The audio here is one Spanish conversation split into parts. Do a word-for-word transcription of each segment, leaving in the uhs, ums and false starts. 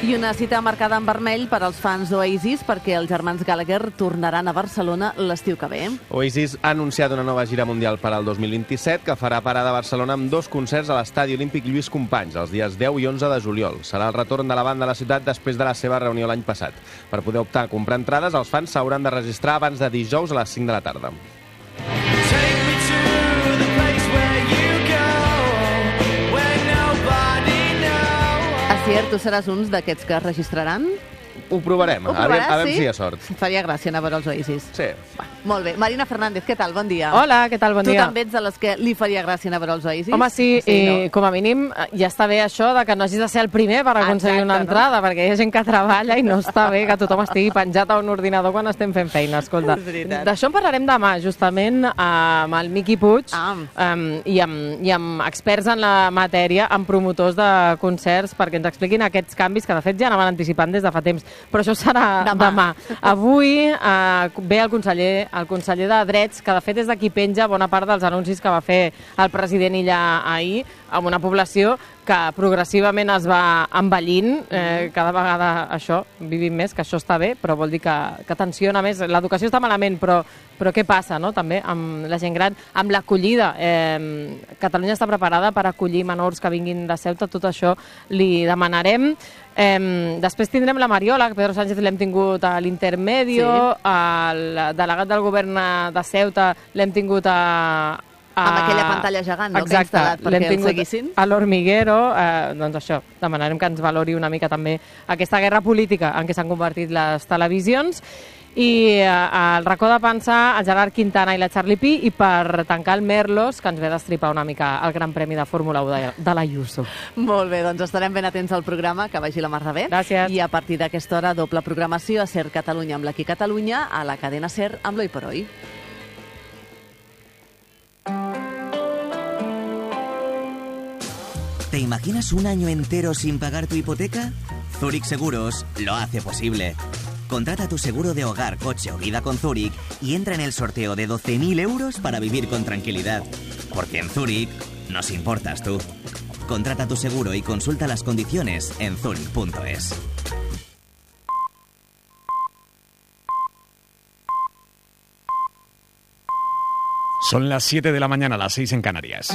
I una cita marcada en vermell per als fans d'Oasis perquè els germans Gallagher tornaran a Barcelona l'estiu que ve. Oasis ha anunciat una nova gira mundial per al dos mil vint-i-set que farà parada a Barcelona amb dos concerts a l'Estadi Olímpic Lluís Companys els dies deu i onze de juliol. Serà el retorn de la banda a la ciutat després de la seva reunió l'any passat. Per poder optar a comprar entrades, els fans s'hauran de registrar abans de dijous a les cinc de la tarda. Asier, tu seràs uns d'aquests que es registraran? Ho provarem, Ho a veure, provaràs, a veure sí? si hi ha sort. Faria gràcia anar a veure els Oasis. Sí. Va, molt bé. Marina Fernández, què tal? Bon dia. Hola, què tal? Bon tu dia. Tu també ets de les que li faria gràcia anar a veure els Oasis? Home, sí, sí i no? com a mínim ja està bé això de que no hagis de ser el primer per aconseguir Exacte, una entrada, no? perquè hi ha gent que treballa i no està bé que tothom estigui penjat a un ordinador quan estem fent feina, escolta. És veritat. D'això en parlarem demà, justament, amb el Miqui Puig Ah. um, i, amb, i amb experts en la matèria, amb promotors de concerts, perquè ens expliquin aquests canvis que, de fet, ja anaven anticipant des de fa temps. Però això serà Demà. demà. Avui eh, ve el conseller, el conseller de Drets, que de fet és de qui penja bona part dels anuncis que va fer el president Illa ahir, amb una població que progressivament es va envellint, eh, cada vegada això, vivim més, que això està bé, però vol dir que, que tensiona més. L'educació està malament, però, però què passa, no?, també amb la gent gran, amb l'acollida. Eh, Catalunya està preparada per acollir menors que vinguin de Ceuta, tot això li demanarem. Eh, després tindrem la Mariola, que Pedro Sánchez l'hem tingut a l'Intermedio, sí. El delegat del govern de Ceuta l'hem tingut a... Amb aquella pantalla gegant, no?, exacte, que ha instal·lat perquè el seguissin. A l'Hormiguero, eh, doncs això, demanarem que ens valori una mica també aquesta guerra política en què s'han convertit les televisions. I eh, al racó de pensar el Gerard Quintana i la Charlie Pi, i per tancar el Merlos, que ens ve destripar una mica el Gran Premi de Fórmula u de, de l'Ayuso. Molt bé, doncs estarem ben atents al programa, que vagi la mar de bé. Gràcies. I a partir d'aquesta hora, doble programació a Ser Catalunya amb l'Aquí Catalunya, a la cadena Ser amb l'Hoy por Hoy. ¿Te imaginas un año entero sin pagar tu hipoteca? Zurich Seguros lo hace posible. Contrata tu seguro de hogar, coche o vida con Zurich y entra en el sorteo de doce mil euros para vivir con tranquilidad. Porque en Zurich nos importas tú. Contrata tu seguro y consulta las condiciones en zurich punto es. Son las siete de la mañana, las seis en Canarias.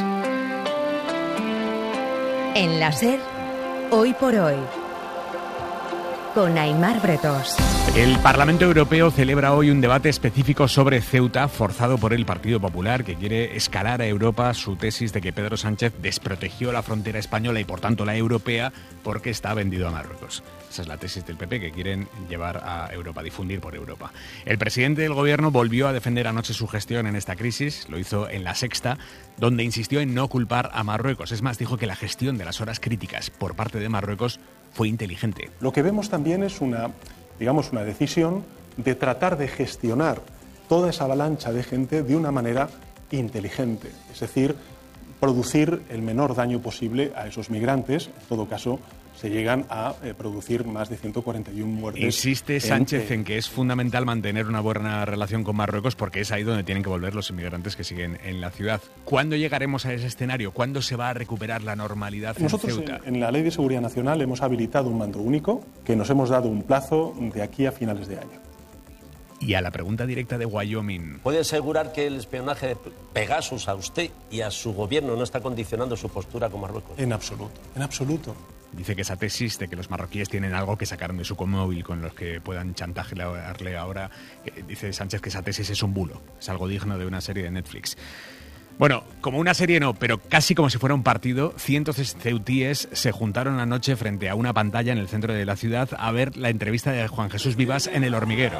En la Ser, Hoy por Hoy, con Aimar Bretós. El Parlamento Europeo celebra hoy un debate específico sobre Ceuta, forzado por el Partido Popular, que quiere escalar a Europa su tesis de que Pedro Sánchez desprotegió la frontera española y, por tanto, la europea, porque está vendido a Marruecos. Esa es la tesis del P P que quieren llevar a Europa, difundir por Europa. El presidente del Gobierno volvió a defender anoche su gestión en esta crisis, lo hizo en La Sexta, donde insistió en no culpar a Marruecos. Es más, dijo que la gestión de las horas críticas por parte de Marruecos fue inteligente. Lo que vemos también es una, digamos, una decisión de tratar de gestionar toda esa avalancha de gente de una manera inteligente, es decir, producir el menor daño posible a esos migrantes. En todo caso, se llegan a eh, producir más de ciento cuarenta y una muertes. Insiste Sánchez en, en que es fundamental mantener una buena relación con Marruecos porque es ahí donde tienen que volver los inmigrantes que siguen en la ciudad. ¿Cuándo llegaremos a ese escenario? ¿Cuándo se va a recuperar la normalidad en Nosotros Ceuta? En, en la Ley de Seguridad Nacional hemos habilitado un mando único que nos hemos dado un plazo de aquí a finales de año. Y a la pregunta directa de Wyoming. ¿Puede asegurar que el espionaje de Pegasus a usted y a su gobierno no está condicionando su postura con Marruecos? En absoluto, en absoluto. Dice que esa tesis de que los marroquíes tienen algo que sacaron de su móvil con los que puedan chantajearle ahora, eh, dice Sánchez que esa tesis es un bulo, es algo digno de una serie de Netflix. Bueno, como una serie no, pero casi como si fuera un partido, cientos de ceutíes se juntaron anoche frente a una pantalla en el centro de la ciudad a ver la entrevista de Juan Jesús Vivas en El Hormiguero.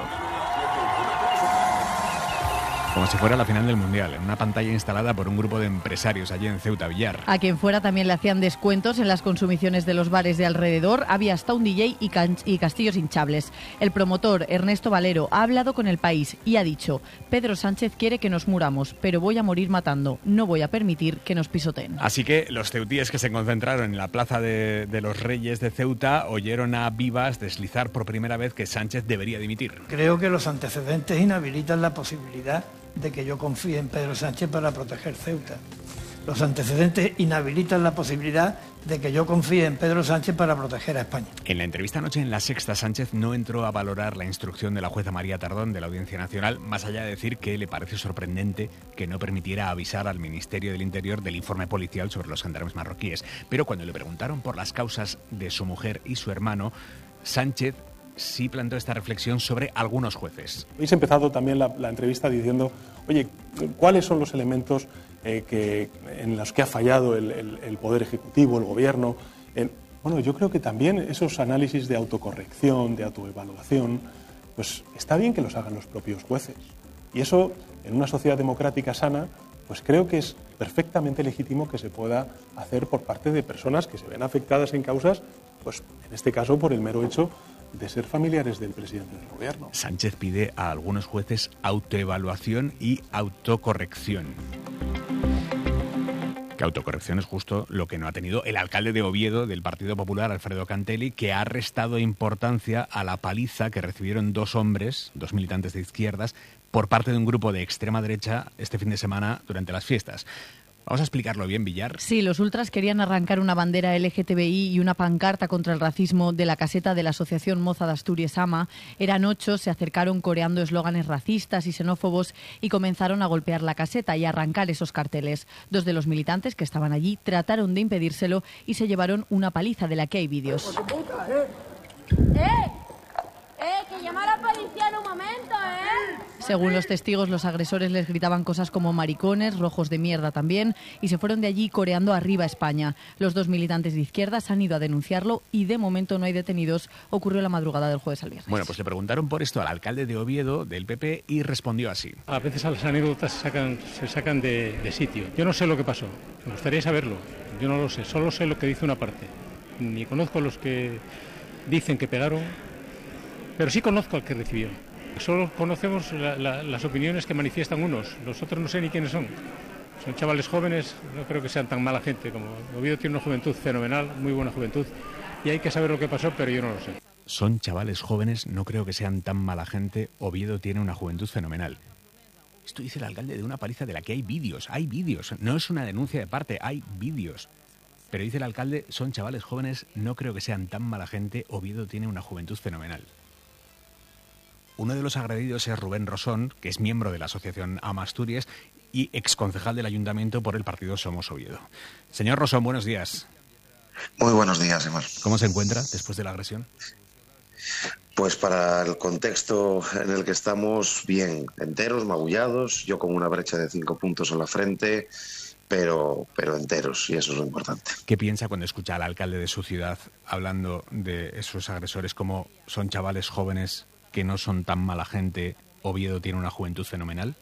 Como si fuera la final del Mundial, en una pantalla instalada por un grupo de empresarios allí en Ceuta, Villar. A quien fuera también le hacían descuentos en las consumiciones de los bares de alrededor. Había hasta un D J y, can- y castillos hinchables. El promotor, Ernesto Valero, ha hablado con El País y ha dicho: Pedro Sánchez quiere que nos muramos, pero voy a morir matando. No voy a permitir que nos pisoteen. Así que los ceutíes que se concentraron en la Plaza de, de los Reyes de Ceuta oyeron a Vivas deslizar por primera vez que Sánchez debería dimitir. Creo que los antecedentes inhabilitan la posibilidad de que yo confíe en Pedro Sánchez para proteger Ceuta. Los antecedentes inhabilitan la posibilidad de que yo confíe en Pedro Sánchez para proteger a España. En la entrevista anoche en La Sexta, Sánchez no entró a valorar la instrucción de la jueza María Tardón de la Audiencia Nacional, más allá de decir que le parece sorprendente que no permitiera avisar al Ministerio del Interior del informe policial sobre los gendarmes marroquíes. Pero cuando le preguntaron por las causas de su mujer y su hermano, Sánchez sí planteó esta reflexión sobre algunos jueces. Habéis empezado también la, la entrevista diciendo, oye, ¿cuáles son los elementos eh, que, en los que ha fallado el, el, el Poder Ejecutivo, el Gobierno? En, bueno, yo creo que también esos análisis de autocorrección, de autoevaluación, pues está bien que los hagan los propios jueces. Y eso, en una sociedad democrática sana, pues creo que es perfectamente legítimo que se pueda hacer por parte de personas que se ven afectadas en causas, pues en este caso por el mero hecho de ser familiares del presidente del gobierno. Sánchez pide a algunos jueces autoevaluación y autocorrección. Que autocorrección es justo lo que no ha tenido el alcalde de Oviedo del Partido Popular, Alfredo Cantelli, que ha restado importancia a la paliza que recibieron dos hombres, dos militantes de izquierdas, por parte de un grupo de extrema derecha este fin de semana durante las fiestas. Vamos a explicarlo bien, Villar. Sí, los ultras querían arrancar una bandera L G T B I y una pancarta contra el racismo de la caseta de la Asociación Moza de Asturias Ama. Eran ocho, se acercaron coreando eslóganes racistas y xenófobos y comenzaron a golpear la caseta y a arrancar esos carteles. Dos de los militantes que estaban allí trataron de impedírselo y se llevaron una paliza de la que hay vídeos. ¡Eh! ¡Eh! ¡Que llama a la policía en un momento, eh! Según los testigos, los agresores les gritaban cosas como maricones, rojos de mierda también, y se fueron de allí coreando arriba España. Los dos militantes de izquierdas han ido a denunciarlo y de momento no hay detenidos. Ocurrió la madrugada del jueves al viernes. Bueno, pues le preguntaron por esto al alcalde de Oviedo, del P P, y respondió así. A veces las anécdotas se sacan, se sacan de, de sitio. Yo no sé lo que pasó, me gustaría saberlo. Yo no lo sé, solo sé lo que dice una parte. Ni conozco a los que dicen que pegaron, pero sí conozco al que recibió. Solo conocemos la, la, las opiniones que manifiestan unos, los otros no sé ni quiénes son. Son chavales jóvenes, no creo que sean tan mala gente. Como Oviedo tiene una juventud fenomenal, muy buena juventud, y hay que saber lo que pasó, pero yo no lo sé. Son chavales jóvenes, no creo que sean tan mala gente. Oviedo tiene una juventud fenomenal. Esto dice el alcalde de una paliza de la que hay vídeos, hay vídeos, no es una denuncia de parte, hay vídeos. Pero dice el alcalde, son chavales jóvenes, no creo que sean tan mala gente, Oviedo tiene una juventud fenomenal. Uno de los agredidos es Rubén Rosón, que es miembro de la Asociación Ama Asturias y exconcejal del Ayuntamiento por el partido Somos Oviedo. Señor Rosón, buenos días. Muy buenos días, Emar. ¿Cómo se encuentra después de la agresión? Pues para el contexto en el que estamos, bien, enteros, magullados, yo con una brecha de cinco puntos en la frente, pero, pero enteros, y eso es lo importante. ¿Qué piensa cuando escucha al alcalde de su ciudad hablando de esos agresores como son chavales jóvenes que no son tan mala gente, Oviedo tiene una juventud fenomenal?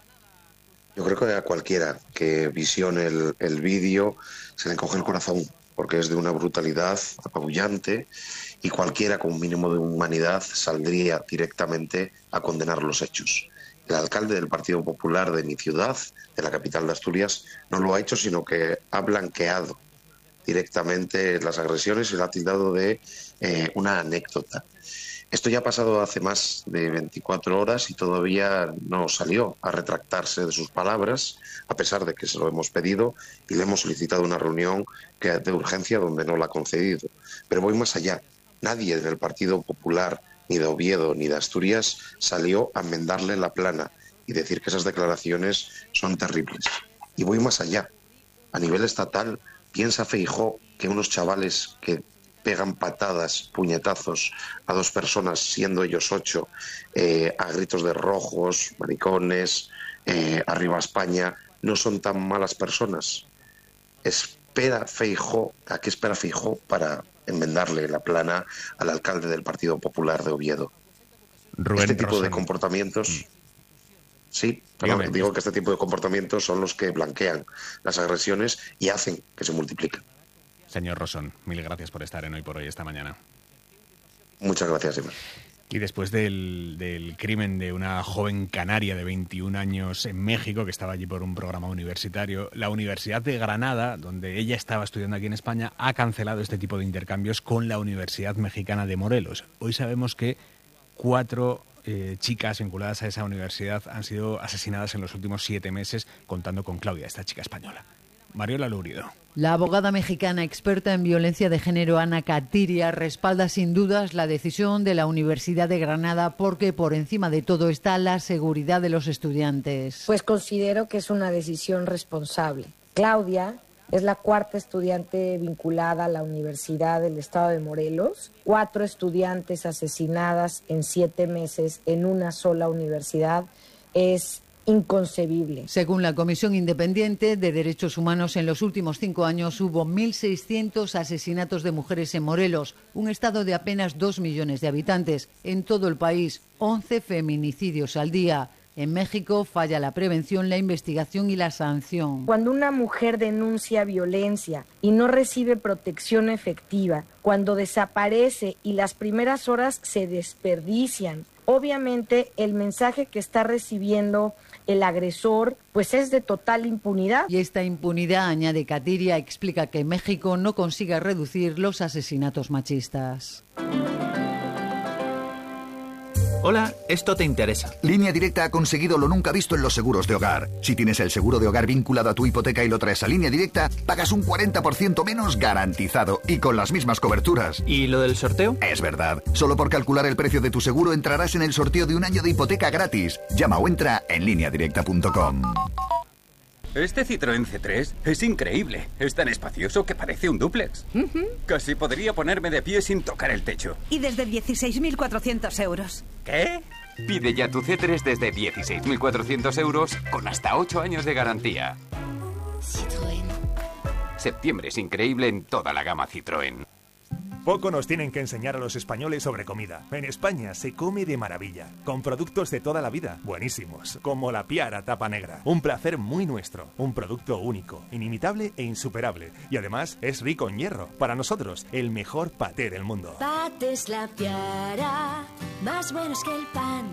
Yo creo que a cualquiera que visione el, el vídeo se le encoge el corazón, porque es de una brutalidad apabullante y cualquiera con un mínimo de humanidad saldría directamente a condenar los hechos. El alcalde del Partido Popular de mi ciudad, de la capital de Asturias, no lo ha hecho, sino que ha blanqueado directamente las agresiones y lo ha tildado de eh, una anécdota. Esto ya ha pasado hace más de veinticuatro horas y todavía no salió a retractarse de sus palabras, a pesar de que se lo hemos pedido y le hemos solicitado una reunión que, de urgencia donde no la ha concedido. Pero voy más allá. Nadie del Partido Popular, ni de Oviedo, ni de Asturias, salió a enmendarle la plana y decir que esas declaraciones son terribles. Y voy más allá. A nivel estatal, piensa Feijóo que unos chavales que pegan patadas, puñetazos a dos personas, siendo ellos ocho, eh, a gritos de rojos, maricones, eh, arriba España, no son tan malas personas. Espera Feijóo, ¿a qué espera Feijóo para enmendarle la plana al alcalde del Partido Popular de Oviedo? Rubén este tipo Rosón. de comportamientos, sí, pero Dígame. digo que este tipo de comportamientos son los que blanquean las agresiones y hacen que se multipliquen. Señor Rosón, mil gracias por estar en Hoy por Hoy esta mañana. Muchas gracias, Iván. Y después del, del crimen de una joven canaria de veintiún años en México, que estaba allí por un programa universitario, la Universidad de Granada, donde ella estaba estudiando aquí en España, ha cancelado este tipo de intercambios con la Universidad Mexicana de Morelos. Hoy sabemos que cuatro eh, chicas vinculadas a esa universidad han sido asesinadas en los últimos siete meses, contando con Claudia, esta chica española. Mariola Lurido. La abogada mexicana experta en violencia de género, Ana Catiria, respalda sin dudas la decisión de la Universidad de Granada porque por encima de todo está la seguridad de los estudiantes. Pues considero que es una decisión responsable. Claudia es la cuarta estudiante vinculada a la Universidad del Estado de Morelos, cuatro estudiantes asesinadas en siete meses en una sola universidad. Es inconcebible. Según la Comisión Independiente de Derechos Humanos, en los últimos cinco años hubo mil seiscientos asesinatos de mujeres en Morelos, un estado de apenas dos millones de habitantes. En todo el país, once feminicidios al día. En México falla la prevención, la investigación y la sanción. Cuando una mujer denuncia violencia y no recibe protección efectiva, cuando desaparece y las primeras horas se desperdician, obviamente el mensaje que está recibiendo el agresor pues es de total impunidad. Y esta impunidad, añade Catiria, explica que México no consiga reducir los asesinatos machistas. Hola, esto te interesa. Línea Directa ha conseguido lo nunca visto en los seguros de hogar. Si tienes el seguro de hogar vinculado a tu hipoteca y lo traes a Línea Directa, pagas un cuarenta por ciento menos garantizado y con las mismas coberturas. ¿Y lo del sorteo? Es verdad. Solo por calcular el precio de tu seguro entrarás en el sorteo de un año de hipoteca gratis. Llama o entra en línea directa punto com. Este Citroën C tres es increíble. Es tan espacioso que parece un dúplex. Uh-huh. Casi podría ponerme de pie sin tocar el techo. Y desde dieciséis mil cuatrocientos euros. ¿Qué? Pide ya tu C tres desde dieciséis mil cuatrocientos euros con hasta ocho años de garantía. Citroën. Septiembre es increíble en toda la gama Citroën. Poco nos tienen que enseñar a los españoles sobre comida. En España se come de maravilla, con productos de toda la vida, buenísimos, como la Piara Tapa Negra. Un placer muy nuestro, un producto único, inimitable e insuperable. Y además es rico en hierro. Para nosotros, el mejor paté del mundo. Patés La Piara, más buenos que el pan.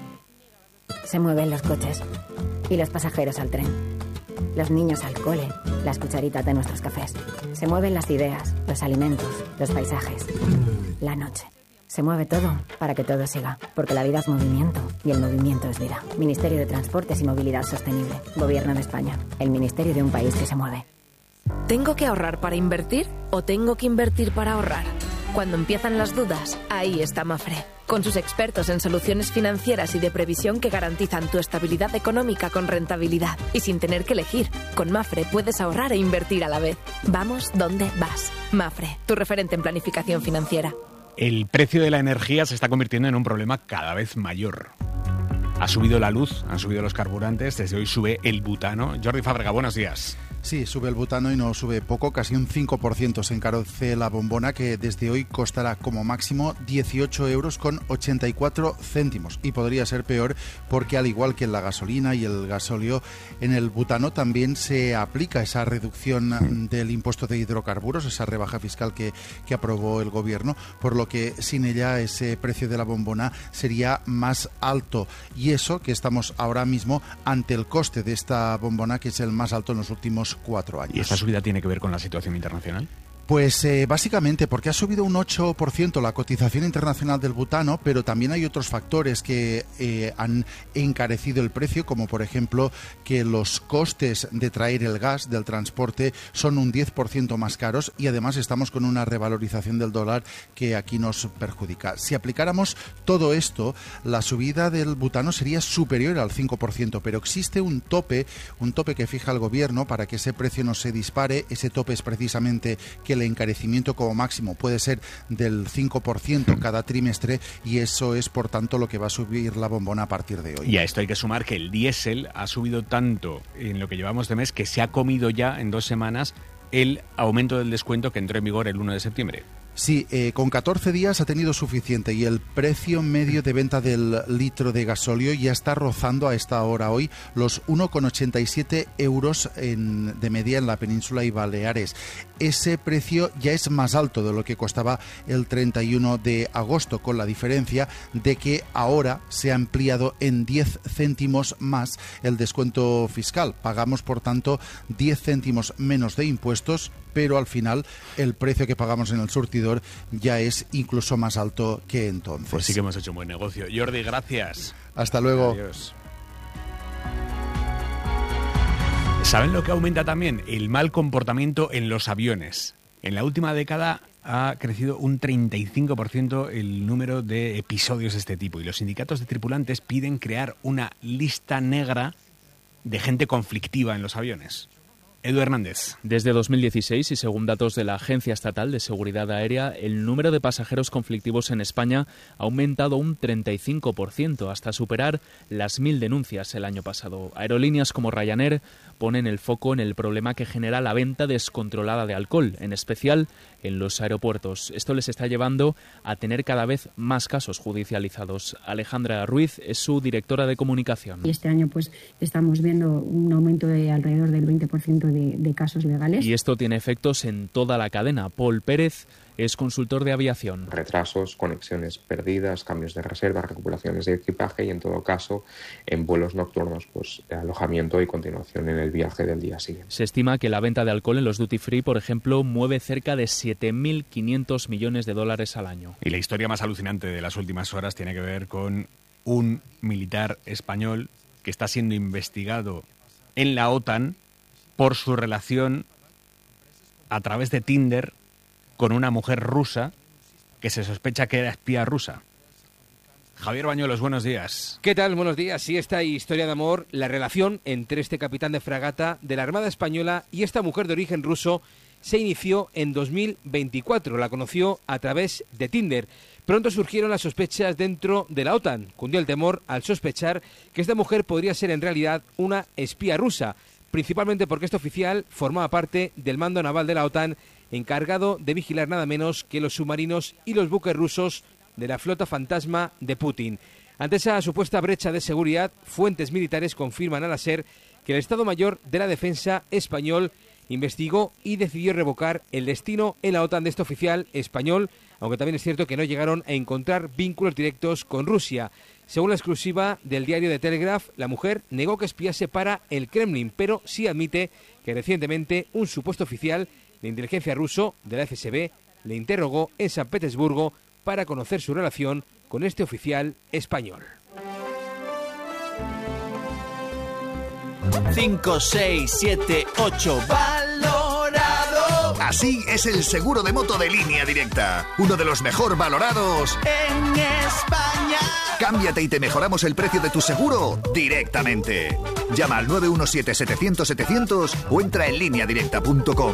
Se mueven los coches y los pasajeros al tren. Los niños al cole, las cucharitas de nuestros cafés. Se mueven las ideas, los alimentos, los paisajes, la noche. Se mueve todo para que todo siga, porque la vida es movimiento y el movimiento es vida. Ministerio de Transportes y Movilidad Sostenible. Gobierno de España. El ministerio de un país que se mueve. ¿Tengo que ahorrar para invertir o tengo que invertir para ahorrar? Cuando empiezan las dudas, ahí está Mafre, con sus expertos en soluciones financieras y de previsión que garantizan tu estabilidad económica con rentabilidad y sin tener que elegir. Con Mafre puedes ahorrar e invertir a la vez. Vamos donde vas. Mafre, tu referente en planificación financiera. El precio de la energía se está convirtiendo en un problema cada vez mayor. Ha subido la luz, han subido los carburantes, desde hoy sube el butano. Jordi Fábrega, buenos días. Sí, sube el butano y no sube poco, casi un cinco por ciento se encarece la bombona, que desde hoy costará como máximo dieciocho euros con ochenta y cuatro céntimos. Y podría ser peor porque, al igual que en la gasolina y el gasóleo, en el butano también se aplica esa reducción del impuesto de hidrocarburos, esa rebaja fiscal que, que aprobó el gobierno, por lo que sin ella ese precio de la bombona sería más alto. Y eso que estamos ahora mismo ante el coste de esta bombona, que es el más alto en los últimos cuatro años. ¿Y esta subida tiene que ver con la situación internacional? Pues eh, básicamente porque ha subido un ocho por ciento la cotización internacional del butano, pero también hay otros factores que eh, han encarecido el precio, como por ejemplo que los costes de traer el gas del transporte son un diez por ciento más caros y además estamos con una revalorización del dólar que aquí nos perjudica. Si aplicáramos todo esto, la subida del butano sería superior al cinco por ciento, pero existe un tope, un tope que fija el gobierno para que ese precio no se dispare. Ese tope es precisamente que el encarecimiento como máximo puede ser del cinco por ciento cada trimestre y eso es, por tanto, lo que va a subir la bombona a partir de hoy. Y a esto hay que sumar que el diésel ha subido tanto en lo que llevamos de mes que se ha comido ya en dos semanas el aumento del descuento que entró en vigor el uno de septiembre. Sí, eh, con catorce días ha tenido suficiente y el precio medio de venta del litro de gasóleo ya está rozando a esta hora hoy los uno con ochenta y siete euros en, de media en la península y Baleares. Ese precio ya es más alto de lo que costaba el treinta y uno de agosto, con la diferencia de que ahora se ha ampliado en diez céntimos más el descuento fiscal. Pagamos, por tanto, diez céntimos menos de impuestos, pero al final el precio que pagamos en el surtidor ya es incluso más alto que entonces. Pues sí que hemos hecho un buen negocio. Jordi, gracias. Hasta luego. Adiós. ¿Saben lo que aumenta también? El mal comportamiento en los aviones. En la última década ha crecido un treinta y cinco por ciento el número de episodios de este tipo y los sindicatos de tripulantes piden crear una lista negra de gente conflictiva en los aviones. Edu Hernández. Desde dos mil dieciséis y según datos de la Agencia Estatal de Seguridad Aérea, el número de pasajeros conflictivos en España ha aumentado un treinta y cinco por ciento hasta superar las mil denuncias el año pasado. Aerolíneas como Ryanair ponen el foco en el problema que genera la venta descontrolada de alcohol, en especial en los aeropuertos. Esto les está llevando a tener cada vez más casos judicializados. Alejandra Ruiz es su directora de comunicación. Y este año pues estamos viendo un aumento de alrededor del veinte por ciento de, de casos legales. Y esto tiene efectos en toda la cadena. Paul Pérez es consultor de aviación. Retrasos, conexiones perdidas, cambios de reserva, recuperaciones de equipaje y, en todo caso, en vuelos nocturnos, pues alojamiento y continuación en el viaje del día siguiente. Se estima que la venta de alcohol en los duty free, por ejemplo, mueve cerca de siete mil quinientos millones de dólares al año. Y la historia más alucinante de las últimas horas tiene que ver con un militar español que está siendo investigado en la OTAN por su relación a través de Tinder con una mujer rusa que se sospecha que era espía rusa. Javier Bañuelos, buenos días. ¿Qué tal? Buenos días. Sí, esta historia de amor, la relación entre este capitán de fragata de la Armada Española y esta mujer de origen ruso se inició en dos mil veinticuatro. La conoció a través de Tinder. Pronto surgieron las sospechas dentro de la OTAN. Cundió el temor al sospechar que esta mujer podría ser en realidad una espía rusa, principalmente porque este oficial formaba parte del mando naval de la OTAN, encargado de vigilar nada menos que los submarinos y los buques rusos de la flota fantasma de Putin. Ante esa supuesta brecha de seguridad, fuentes militares confirman a la SER que el Estado Mayor de la Defensa español investigó y decidió revocar el destino en la OTAN de este oficial español, aunque también es cierto que no llegaron a encontrar vínculos directos con Rusia. Según la exclusiva del diario The Telegraph, la mujer negó que espiase para el Kremlin, pero sí admite que recientemente un supuesto oficial de inteligencia ruso de la F S B le interrogó en San Petersburgo para conocer su relación con este oficial español. cinco, seis, siete, ocho, valorado. Así es el seguro de moto de Línea Directa, uno de los mejor valorados en España. Cámbiate y te mejoramos el precio de tu seguro directamente. Llama al nueve uno siete, setecientos, setecientos o entra en línea directa punto com.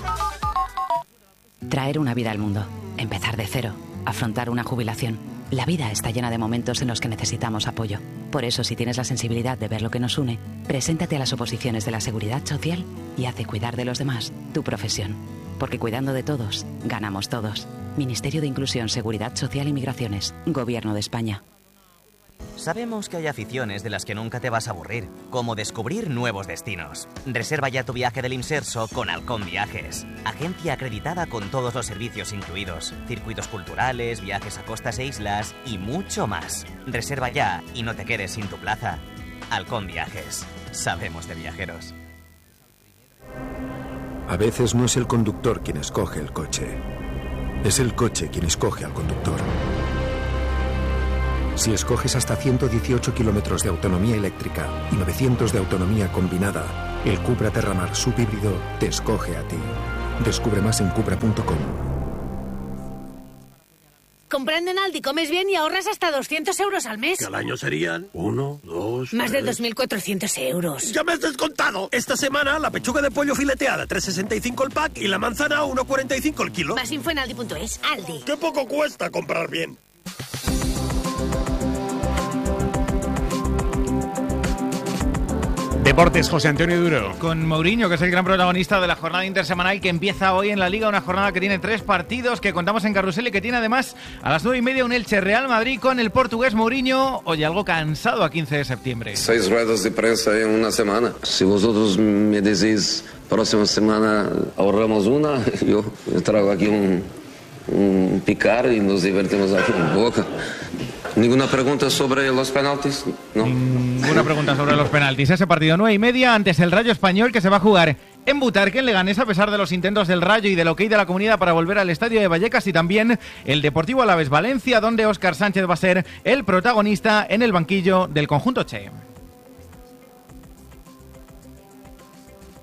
Traer una vida al mundo, empezar de cero, afrontar una jubilación. La vida está llena de momentos en los que necesitamos apoyo. Por eso, si tienes la sensibilidad de ver lo que nos une, preséntate a las oposiciones de la Seguridad Social y haz de cuidar de los demás tu profesión. Porque cuidando de todos, ganamos todos. Ministerio de Inclusión, Seguridad Social y Migraciones. Gobierno de España. Sabemos que hay aficiones de las que nunca te vas a aburrir, como descubrir nuevos destinos. Reserva ya tu viaje del Imserso con Halcón Viajes, agencia acreditada con todos los servicios incluidos, circuitos culturales, viajes a costas e islas y mucho más. Reserva ya y no te quedes sin tu plaza. Halcón Viajes, sabemos de viajeros. A veces no es el conductor quien escoge el coche, es el coche quien escoge al conductor. Si escoges hasta ciento dieciocho kilómetros de autonomía eléctrica y novecientos de autonomía combinada, el Cupra Terramar subhíbrido te escoge a ti. Descubre más en cupra punto com. Comprando en Aldi comes bien y ahorras hasta doscientos euros al mes. Que al año serían uno, dos... Más tres... de dos mil cuatrocientos euros. ¡Ya me has descontado! Esta semana la pechuga de pollo fileteada tres sesenta y cinco el pack y la manzana uno cuarenta y cinco el kilo. Más info en aldi punto es. Aldi. ¡Qué poco cuesta comprar bien! Deportes, José Antonio Duro. Con Mourinho, que es el gran protagonista de la jornada intersemanal que empieza hoy en la Liga, una jornada que tiene tres partidos que contamos en Carrusel y que tiene además a las nueve y media un Elche Real Madrid con el portugués Mourinho. Oye, algo cansado a quince de septiembre. Seis ruedas de prensa en una semana. Si vosotros me decís próxima semana ahorramos una, yo traigo aquí un, un picar y nos divertimos aquí un poco. ¿Ninguna pregunta sobre los penaltis? No. Ninguna pregunta sobre los penaltis. Ese partido nueve y media antes el Rayo Español, que se va a jugar en Butarque, en Leganés, a pesar de los intentos del Rayo y del OK de la comunidad para volver al estadio de Vallecas, y también el Deportivo Alavés Valencia, donde Óscar Sánchez va a ser el protagonista en el banquillo del conjunto Che.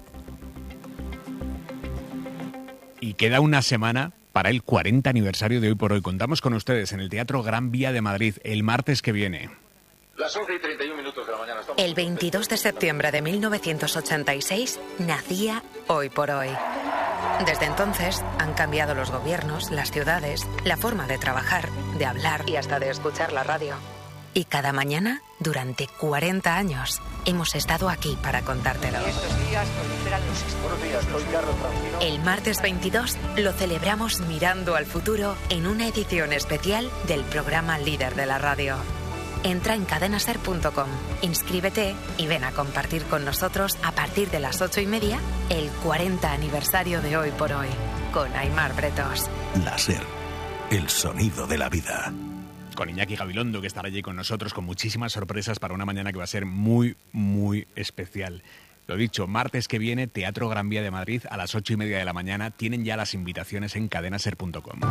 Y queda una semana para el cuarenta aniversario de Hoy por Hoy. Contamos con ustedes en el Teatro Gran Vía de Madrid el martes que viene. Las once y treinta y uno minutos de la mañana. Estamos... El veintidós de septiembre de mil novecientos ochenta y seis nacía Hoy por Hoy. Desde entonces han cambiado los gobiernos, las ciudades, la forma de trabajar, de hablar y hasta de escuchar la radio. Y cada mañana, durante cuarenta años, hemos estado aquí para contártelo. El martes veintidós lo celebramos mirando al futuro en una edición especial del programa líder de la radio. Entra en cadenaser punto com, inscríbete y ven a compartir con nosotros a partir de las ocho y media el cuarenta aniversario de Hoy por Hoy, con Aimar Bretos. La SER, el sonido de la vida. Con Iñaki Gabilondo, que estará allí con nosotros con muchísimas sorpresas para una mañana que va a ser muy, muy especial. Lo dicho, martes que viene, Teatro Gran Vía de Madrid a las ocho y media de la mañana. Tienen ya las invitaciones en cadenaser punto com.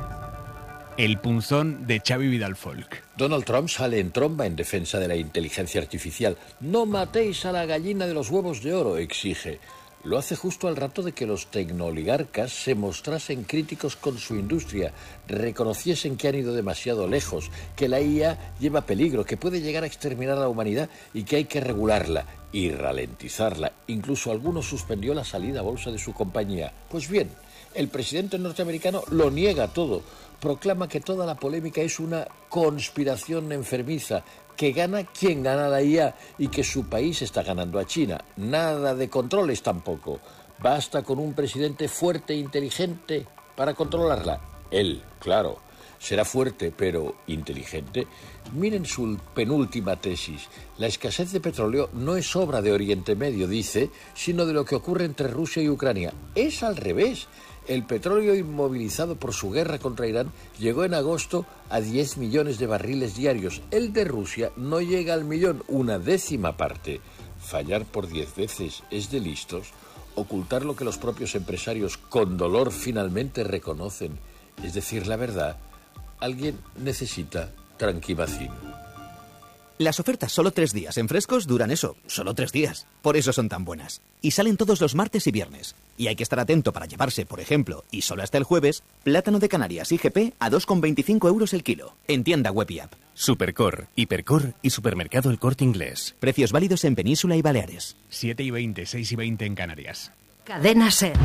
El punzón de Xavi Vidal Folk. Donald Trump sale en tromba en defensa de la inteligencia artificial. No matéis a la gallina de los huevos de oro, exige. Lo hace justo al rato de que los tecnooligarcas se mostrasen críticos con su industria, reconociesen que han ido demasiado lejos, que la I A lleva peligro, que puede llegar a exterminar a la humanidad y que hay que regularla y ralentizarla. Incluso alguno suspendió la salida a bolsa de su compañía. Pues bien, el presidente norteamericano lo niega todo. Proclama que toda la polémica es una conspiración enfermiza, que gana quien gana la I A y que su país está ganando a China. Nada de controles tampoco. Basta con un presidente fuerte e inteligente para controlarla. Él, claro, será fuerte pero inteligente. Miren su penúltima tesis. La escasez de petróleo no es obra de Oriente Medio, dice, sino de lo que ocurre entre Rusia y Ucrania. Es al revés. El petróleo inmovilizado por su guerra contra Irán llegó en agosto a diez millones de barriles diarios. El de Rusia no llega al millón, una décima parte. Fallar por diez veces es de listos. Ocultar lo que los propios empresarios con dolor finalmente reconocen, es decir, la verdad. Alguien necesita tranquimacín. Las ofertas solo tres días en Frescos duran eso, solo tres días. Por eso son tan buenas. Y salen todos los martes y viernes. Y hay que estar atento para llevarse, por ejemplo, y solo hasta el jueves, plátano de Canarias I G P a dos con veinticinco euros el kilo. En tienda web y app. Supercor, Hipercor y Supermercado El Corte Inglés. Precios válidos en Península y Baleares. siete y veinte, seis y veinte en Canarias. Cadena SER.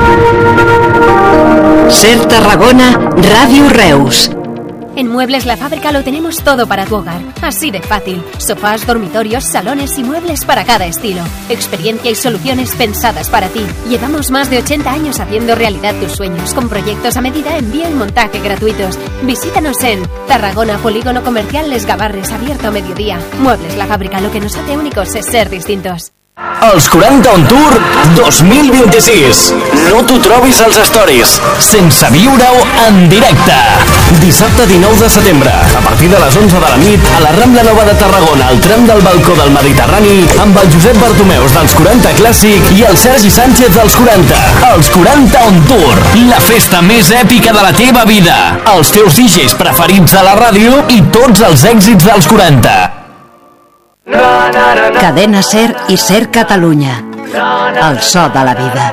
SER Tarragona, Radio Reus. En Muebles La Fábrica lo tenemos todo para tu hogar. Así de fácil. Sofás, dormitorios, salones y muebles para cada estilo. Experiencia y soluciones pensadas para ti. Llevamos más de ochenta años haciendo realidad tus sueños. Con proyectos a medida, envío y montaje gratuitos. Visítanos en Tarragona, Polígono Comercial Les Gavarres, abierto a mediodía. Muebles La Fábrica, lo que nos hace únicos es ser distintos. Els quaranta On Tour dos mil vint-i-sis. No t'ho trobis als stories, sense viure-ho en directe. Dissabte dinou de setembre, a partir de les onze de la nit, a la Rambla Nova de Tarragona, al tram del balcó del Mediterrani, amb el Josep Bartomeus dels quaranta Clàssic i el Sergi Sánchez dels quaranta. Els quaranta On Tour, la festa més èpica de la teva vida. Els teus D Js preferits a la ràdio i tots els èxits dels quaranta. Cadena SER i SER Catalunya. El so de la vida.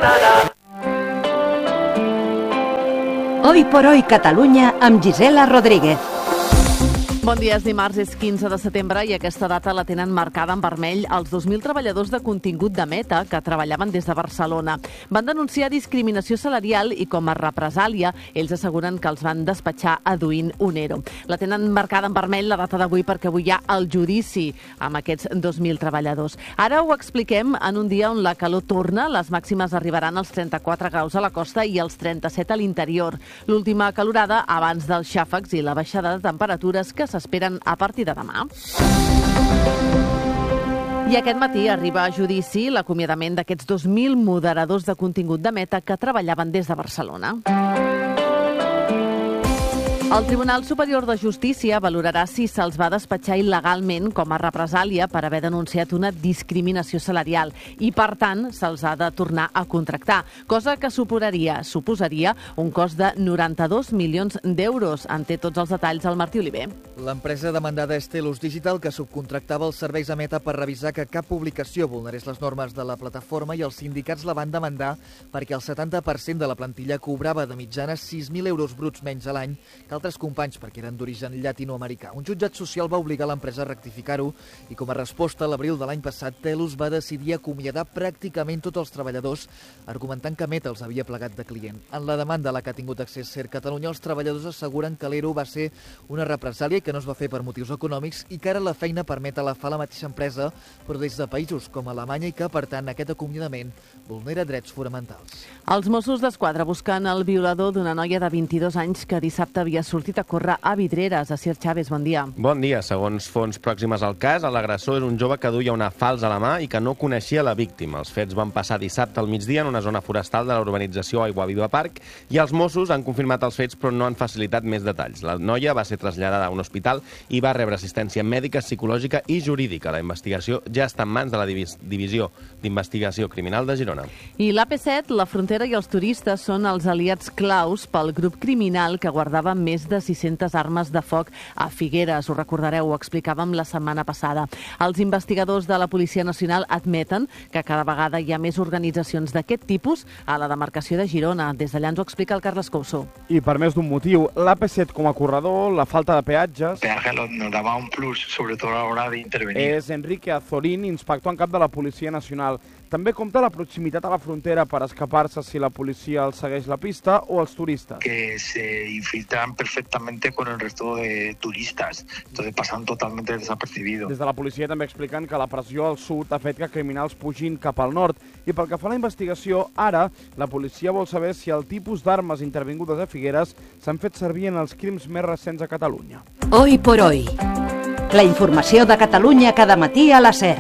Hoy por Hoy Catalunya amb Gisela Rodríguez. Bon dia, és dimarts, és quinze de setembre i aquesta data la tenen marcada en vermell els dos mil treballadors de contingut de Meta que treballaven des de Barcelona. Van denunciar discriminació salarial i com a represàlia ells asseguren que els van despatxar aduint un ERO. La tenen marcada en vermell la data d'avui perquè avui hi ha el judici amb aquests dos mil treballadors. Ara ho expliquem en un dia on la calor torna, les màximes arribaran als trenta-quatre graus a la costa i als trenta-set a l'interior. L'última calorada abans dels xàfecs i la baixada de temperatures que s'esperen a partir de demà. I aquest matí arriba a judici l'acomiadament d'aquests dos mil moderadors de contingut de Meta que treballaven des de Barcelona. El Tribunal Superior de Justícia valorarà si se'ls va despatxar il·legalment com a represàlia per haver denunciat una discriminació salarial i, per tant, se'ls ha de tornar a contractar, cosa que suposaria, suposaria un cost de noranta-dos milions d'euros. En té tots els detalls el Martí Oliver. L'empresa demandada és Telus Digital, que subcontractava els serveis a Meta per revisar que cap publicació vulnerés les normes de la plataforma, i els sindicats la van demandar perquè el setanta per cent de la plantilla cobrava de mitjana sis mil euros bruts menys a l'any que altres companys perquè eren d'origen llatinoamericà. Un jutjat social va obligar l'empresa a rectificar-ho i, com a resposta, a l'abril de l'any passat, Telus va decidir acomiadar pràcticament tots els treballadors, argumentant que Meta els havia plegat de client. En la demanda a la que ha tingut accés Ser Catalunya, els treballadors asseguren que l'E R O va ser una represàlia i que no es va fer per motius econòmics i que ara la feina per Meta la fa la mateixa empresa, però des de països com Alemanya, i que, per tant, aquest acomiadament vulnera drets fonamentals. Els Mossos d'Esquadra busquen el violador d'una noia de vint-i-dos anys que dissabte havia sortit a córrer a Vidreres. Asier Chávez, bon dia. Bon dia. Segons fonts pròximes al cas, l'agressor és un jove que duia una falç a la mà i que no coneixia la víctima. Els fets van passar dissabte al migdia en una zona forestal de la urbanització Aiguaviva Park i els Mossos han confirmat els fets però no han facilitat més detalls. La noia va ser traslladada a un hospital i va rebre assistència mèdica, psicològica i jurídica. La investigació ja està en mans de la Divisió d'Investigació Criminal de Girona. I l'A P set, la frontera i els turistes són els aliats claus pel grup criminal que guardava més de sis-centes armes de foc a Figueres. Ho recordareu, ho explicàvem la setmana passada. Els investigadors de la Policia Nacional admeten que cada vegada hi ha més organitzacions d'aquest tipus a la demarcació de Girona. Des d'allà ens ho explica el Carles Couso. I per més d'un motiu, l'A P set com a corredor, la falta de peatges... Peaje nos daba un plus, sobretot a l'hora d'intervenir. És Enrique Azorín, inspector en cap de la Policia Nacional. També compta la proximitat a la frontera per escapar-se si la policia els segueix la pista o els turistes. Que se infiltran perfectamente con el resto de turistas, entonces pasan totalmente desapercibidos. Des de la policia també expliquen que la pressió al sud ha fet que criminals pugin cap al nord. I pel que fa a la investigació, ara la policia vol saber si el tipus d'armes intervingudes a Figueres s'han fet servir en els crims més recents a Catalunya. Hoy por hoy. La informació de Catalunya cada matí a la SER.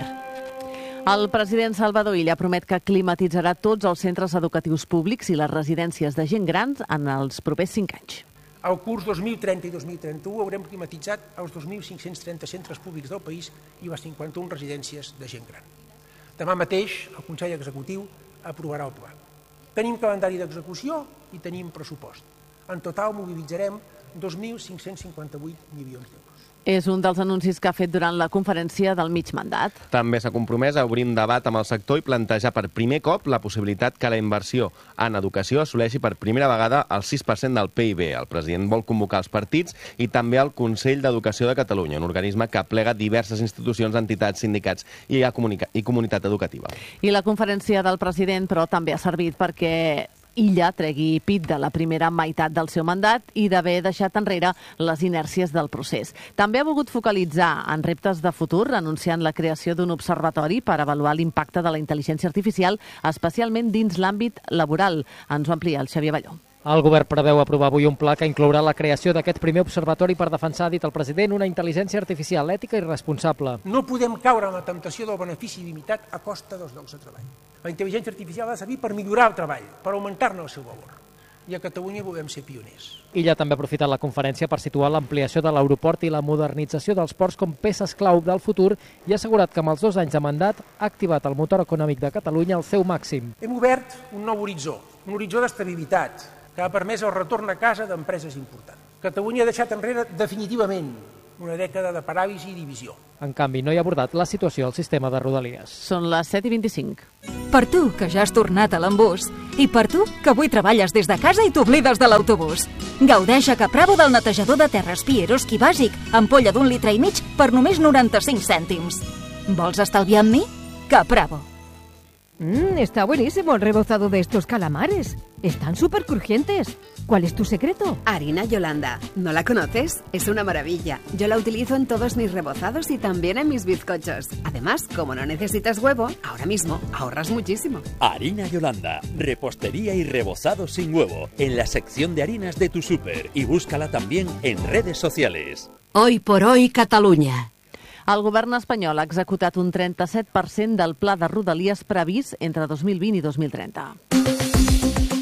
El president Salvador Illa promet que climatitzarà tots els centres educatius públics i les residències de gent gran en els propers cinc anys. Al curs dos mil trenta i dos mil trenta-u haurem climatitzat els dos mil cinc-cents trenta centres públics del país i les cinquanta-una residències de gent gran. Demà mateix el Consell Executiu aprovarà el pla. Tenim calendari d'execució i tenim pressupost. En total mobilitzarem dos mil cinc-cents cinquanta-vuit milions d'euros. És un dels anuncis que ha fet durant la conferència del mig mandat. També s'ha compromès a obrir un debat amb el sector i plantejar per primer cop la possibilitat que la inversió en educació assoleixi per primera vegada el sis per cent del P I B. El president vol convocar els partits i també el Consell d'Educació de Catalunya, un organisme que aplega diverses institucions, entitats, sindicats i, i comunitat educativa. I la conferència del president, però, també ha servit perquè Illa tregui pit de la primera meitat del seu mandat i d'haver deixat enrere les inèrcies del procés. També ha volgut focalitzar en reptes de futur, anunciant la creació d'un observatori per avaluar l'impacte de la intel·ligència artificial, especialment dins l'àmbit laboral. Ens ho amplia el Xavier Balló. El govern preveu aprovar avui un pla que inclourà la creació d'aquest primer observatori per defensar, ha dit el president, una intel·ligència artificial ètica i responsable. No podem caure en la temptació del benefici limitat a costa dels llocs de treball. La intel·ligència artificial ha de servir per millorar el treball, per augmentar-ne el seu valor. I a Catalunya volem ser pioners. Illa també ha aprofitat la conferència per situar l'ampliació de l'aeroport i la modernització dels ports com peces clau del futur i ha assegurat que amb els dos anys de mandat ha activat el motor econòmic de Catalunya al seu màxim. Hem obert un nou horitzó, un horitzó d'estabilitat, que ha permès el retorn a casa d'empreses importants. Catalunya ha deixat enrere definitivament una dècada de paràlisi i divisió. En canvi, no hi ha abordat la situació al sistema de Rodalies. Són les set i vint-i-cinc. Per tu, que ja has tornat a l'embús. I per tu, que avui treballes des de casa i t'oblides de l'autobús. Gaudeix a Capravo del netejador de terres Pieroski bàsic, ampolla d'un litre i mig per només noranta-cinc cèntims. Vols estalviar amb mi? Capravo. Mmm, está buenísimo el rebozado de estos calamares. Están súper crujientes. ¿Cuál es tu secreto? Harina Yolanda. ¿No la conoces? Es una maravilla. Yo la utilizo en todos mis rebozados y también en mis bizcochos. Además, como no necesitas huevo, ahora mismo ahorras muchísimo. Harina Yolanda. Repostería y rebozado sin huevo. En la sección de harinas de tu súper. Y búscala también en redes sociales. Hoy por hoy, Catalunya. El govern espanyol ha executat un trenta-set per cent del pla de Rodalies previst entre dos mil vint i dos mil trenta.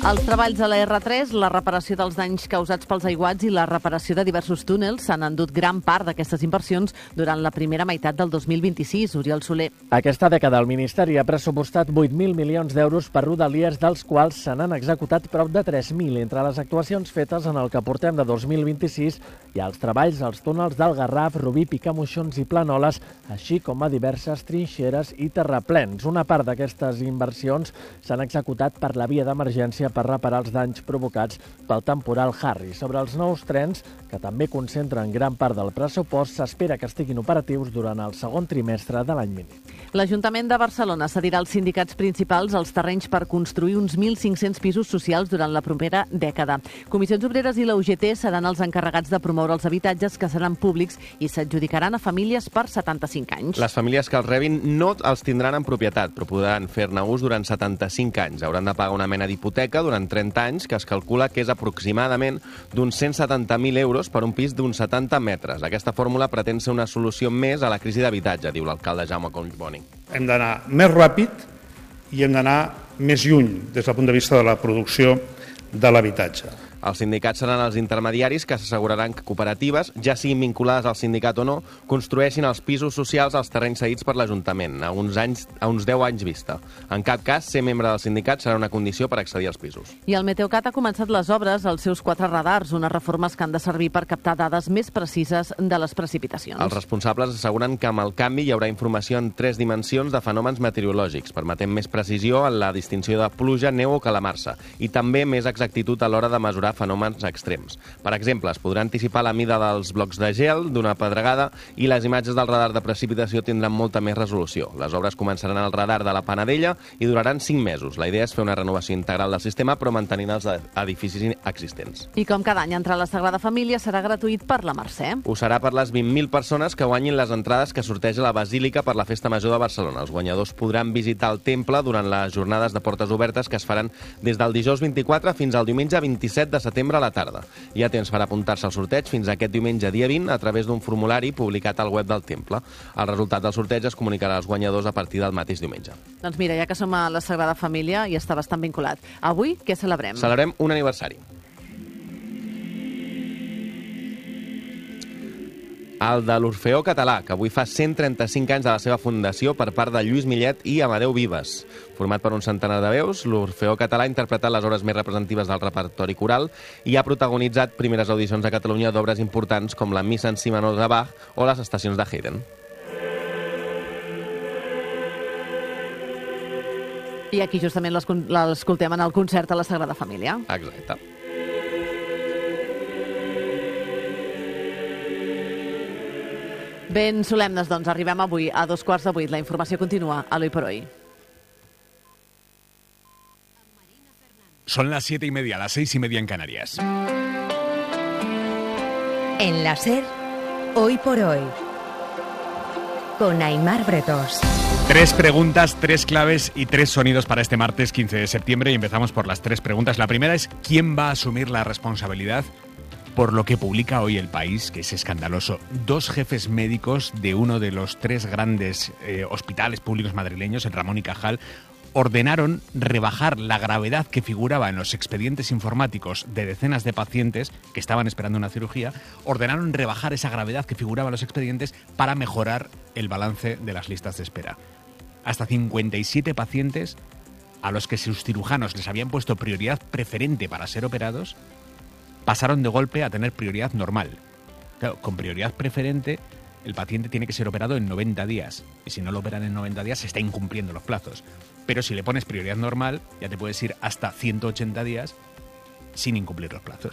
Els treballs a la erre tres, la reparació dels danys causats pels aiguats i la reparació de diversos túnels s'han endut gran part d'aquestes inversions durant la primera meitat del dos mil vint-i-sis. Oriol Soler. Aquesta dècada el Ministeri ha pressupostat vuit mil milions d'euros per rodalies, dels quals se n'han executat prop de tres mil entre les actuacions fetes en el que portem de dos mil vint-i-sis i els treballs als túnels del Garraf, Rubí, Picamoixons i Planoles, així com a diverses trinxeres i terraplens. Una part d'aquestes inversions s'han executat per la via d'emergència per reparar els danys provocats pel temporal Harry. Sobre els nous trens, que també concentren gran part del pressupost, s'espera que estiguin operatius durant el segon trimestre de l'any vinent. L'Ajuntament de Barcelona cedirà als sindicats principals els terrenys per construir uns mil cinc-cents pisos socials durant la propera dècada. Comissions Obreres i la U G T seran els encarregats de promoure els habitatges, que seran públics i s'adjudicaran a famílies per setanta-cinc anys. Les famílies que els rebin no els tindran en propietat, però podran fer-ne ús durant setanta-cinc anys. Hauran de pagar una mena d'hipoteca durant trenta anys, que es calcula que és aproximadament d'uns cent setanta mil euros per un pis d'uns setanta metres. Aquesta fórmula pretén ser una solució més a la crisi d'habitatge, diu l'alcalde Jaume Collboni. Hem d'anar més ràpid i hem d'anar més lluny des del punt de vista de la producció de l'habitatge. Els sindicats seran els intermediaris que s'asseguraran que cooperatives, ja siguin vinculades al sindicat o no, construeixin els pisos socials als terrenys cedits per l'Ajuntament, a uns anys, a uns deu anys vista. En cap cas, ser membre del sindicat serà una condició per accedir als pisos. I el Meteocat ha començat les obres als seus quatre radars, unes reformes que han de servir per captar dades més precises de les precipitacions. Els responsables asseguren que amb el canvi hi haurà informació en tres dimensions de fenòmens meteorològics, permetent més precisió en la distinció de pluja, neu o calamarsa, i també més exactitud a l'hora de mesurar fenòmens extrems. Per exemple, es podrà anticipar la mida dels blocs de gel d'una pedregada i les imatges del radar de precipitació tindran molta més resolució. Les obres començaran al radar de la Panadella i duraran cinc mesos. La idea és fer una renovació integral del sistema, però mantenint els edificis existents. I com cada any entrar a la Sagrada Família serà gratuït per la Mercè. Ho serà per les vint mil persones que guanyin les entrades que sorteja la Basílica per la Festa Major de Barcelona. Els guanyadors podran visitar el temple durant les jornades de portes obertes que es faran des del dijous vint-i-quatre fins al diumenge vint-i-set de setembre a la tarda. Hi ha temps per apuntar-se al sorteig fins a aquest diumenge dia vint a través d'un formulari publicat al web del temple. El resultat del sorteig es comunicarà als guanyadors a partir del mateix diumenge. Doncs mira, ja que som a la Sagrada Família i està bastant vinculat. Avui què celebrem? Celebrem un aniversari. El de l'Orfeó Català, que avui fa cent trenta-cinc anys de la seva fundació per part de Lluís Millet i Amadeu Vives. Format per un centenar de veus, l'Orfeó Català ha interpretat les obres més representatives del repertori coral i ha protagonitzat primeres audicions a Catalunya d'obres importants com la Missa en si menor de Bach o les estacions de Haydn. I aquí justament l'escoltem en el concert a la Sagrada Família. Exacte. Ben solemnes, doncs, arribem avui a dos quarts de vuit. La informació continua a l'Hoy por Hoy. Son las siete y media, las seis y media en Canarias. En la SER, Hoy por Hoy, con Aimar Bretos. Tres preguntas, tres claves y tres sonidos para este martes quince de septiembre y empezamos por las tres preguntas. La primera es, ¿quién va a asumir la responsabilidad por lo que publica hoy El País, que es escandaloso? Dos jefes médicos de uno de los tres grandes eh, hospitales públicos madrileños, el Ramón y Cajal, ordenaron rebajar la gravedad que figuraba en los expedientes informáticos de decenas de pacientes que estaban esperando una cirugía, ordenaron rebajar esa gravedad que figuraba en los expedientes para mejorar el balance de las listas de espera. Hasta cincuenta y siete pacientes a los que sus cirujanos les habían puesto prioridad preferente para ser operados, pasaron de golpe a tener prioridad normal. Claro, con prioridad preferente, el paciente tiene que ser operado en noventa días. Y si no lo operan en noventa días, se está incumpliendo los plazos. Pero si le pones prioridad normal, ya te puedes ir hasta ciento ochenta días sin incumplir los plazos.